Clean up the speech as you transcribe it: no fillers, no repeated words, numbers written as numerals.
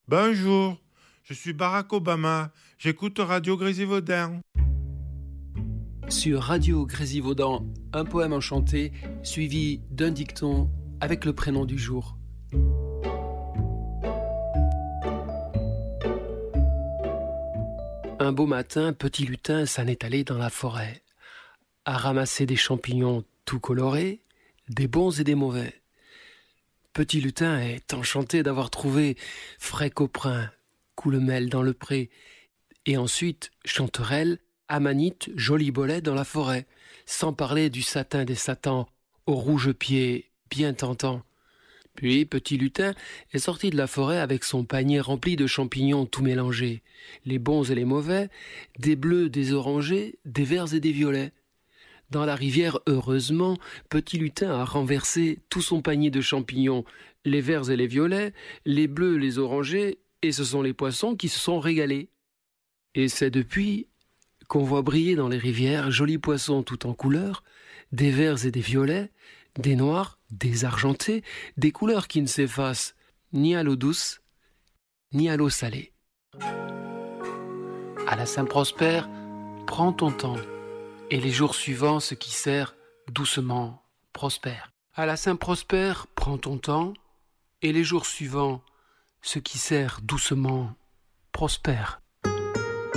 Bonjour, je suis Barack Obama, j'écoute Radio Grésivaudan. Sur Radio Grésivaudan, un poème enchanté suivi d'un dicton avec le prénom du jour. Un beau matin, Petit Lutin s'en est allé dans la forêt, à ramasser des champignons tout colorés, des bons et des mauvais. Petit Lutin est enchanté d'avoir trouvé frais coprins, coulemel dans le pré, et ensuite chanterelle, amanite, joli bolet dans la forêt, sans parler du satin des satans, au rouge pied bien tentant. Puis Petit Lutin est sorti de la forêt avec son panier rempli de champignons tout mélangés, les bons et les mauvais, des bleus, des orangés, des verts et des violets. Dans la rivière, heureusement, Petit Lutin a renversé tout son panier de champignons, les verts et les violets, les bleus, les orangés, et ce sont les poissons qui se sont régalés. Et c'est depuis qu'on voit briller dans les rivières jolis poissons tout en couleurs, des verts et des violets, des noirs, des argentés, des couleurs qui ne s'effacent ni à l'eau douce, ni à l'eau salée. À la Saint-Prosper, prends ton temps, et les jours suivants, ce qui sert doucement prospère. À la Saint-Prosper, prends ton temps, et les jours suivants, ce qui sert doucement prospère.